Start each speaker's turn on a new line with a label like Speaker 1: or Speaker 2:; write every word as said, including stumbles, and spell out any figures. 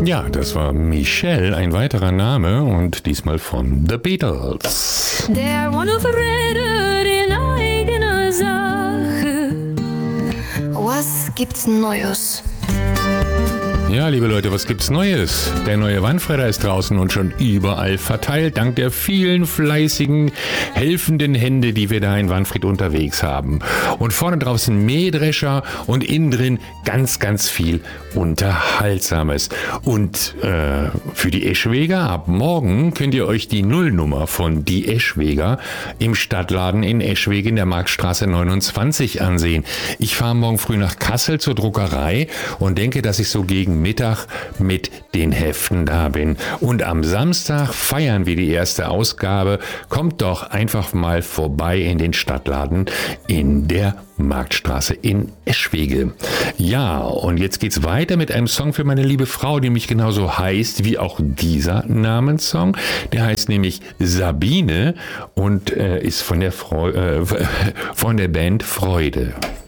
Speaker 1: Ja, das war Michelle, ein weiterer Name und diesmal von The Beatles.
Speaker 2: Der One verredet in eigener Sache. Was gibt's Neues?
Speaker 1: Ja, liebe Leute, was gibt's Neues? Der neue Wandfredder ist draußen und schon überall verteilt, dank der vielen fleißigen, helfenden Hände, die wir da in Wanfried unterwegs haben. Und vorne draußen Mähdrescher und innen drin ganz, ganz viel Unterhaltsames. Und äh, für die Eschweger, ab morgen könnt ihr euch die Nullnummer von Die Eschweger im Stadtladen in Eschwege in der Marktstraße neunundzwanzig ansehen. Ich fahre morgen früh nach Kassel zur Druckerei und denke, dass ich so gegen Mittag mit den Heften da bin. Und am Samstag feiern wir die erste Ausgabe. Kommt doch einfach mal vorbei in den Stadtladen in der Marktstraße in Eschwege. Ja, und jetzt geht's weiter mit einem Song für meine liebe Frau, die mich genauso heißt wie auch dieser Namenssong. Der heißt nämlich Sabine und äh, ist von der, Freu- äh, von der Band Freude.